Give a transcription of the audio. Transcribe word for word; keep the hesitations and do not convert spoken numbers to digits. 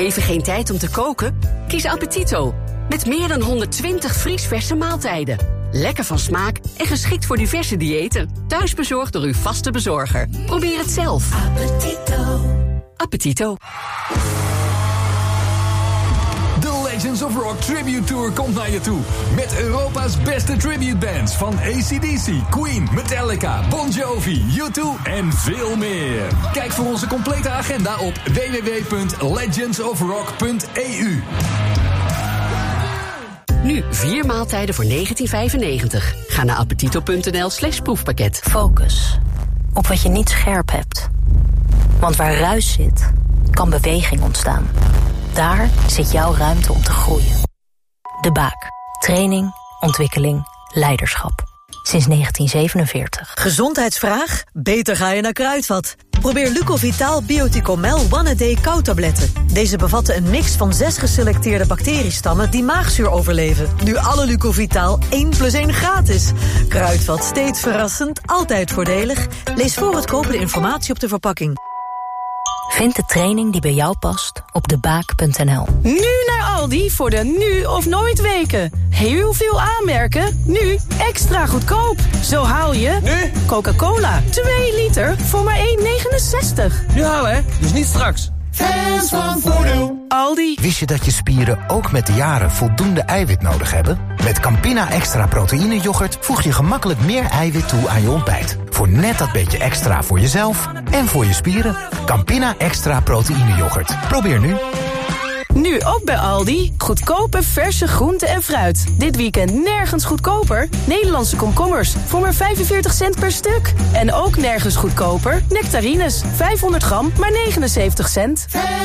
Even geen tijd om te koken? Kies Appetito. Met meer dan honderdtwintig vriesverse maaltijden. Lekker van smaak en geschikt voor diverse diëten. Thuisbezorgd door uw vaste bezorger. Probeer het zelf. Appetito. Appetito. De Legends of Rock Tribute Tour komt naar je toe. Met Europa's beste tribute bands van A C D C, Queen, Metallica, Bon Jovi, U twee en veel meer. Kijk voor onze complete agenda op w w w punt legends of rock punt e u. Nu vier maaltijden voor negentien vijfennegentig. Ga naar appetito.nl slash proefpakket. Focus op wat je niet scherp hebt. Want waar ruis zit, kan beweging ontstaan. Daar zit jouw ruimte om te groeien. De Baak. Training, ontwikkeling, leiderschap. Sinds negentien zevenenveertig. Gezondheidsvraag? Beter ga je naar Kruidvat. Probeer Lucovitaal Bioticomel One A Day kauwtabletten. Deze bevatten een mix van zes geselecteerde bacteriestammen die maagzuur overleven. Nu alle Lucovitaal één plus één gratis. Kruidvat, steeds verrassend, altijd voordelig. Lees voor het kopen de informatie op de verpakking. Vind de training die bij jou past op debaak punt n l. Nu naar Aldi voor de nu of nooit weken. Heel veel aanmerken, nu extra goedkoop. Zo haal je... Nu? Coca-Cola, twee liter voor maar één negenenzestig. Nu houden, hè? Dus niet straks. Fans van voordeel. Aldi. Wist je dat je spieren ook met de jaren voldoende eiwit nodig hebben? Met Campina Extra Proteïne Yoghurt voeg je gemakkelijk meer eiwit toe aan je ontbijt. Voor net dat beetje extra voor jezelf en voor je spieren. Campina Extra Proteïne Yoghurt. Probeer nu. Nu ook bij Aldi. Goedkope verse groenten en fruit. Dit weekend nergens goedkoper. Nederlandse komkommers voor maar vijfenveertig cent per stuk. En ook nergens goedkoper. Nectarines, vijfhonderd gram, maar negenenzeventig cent.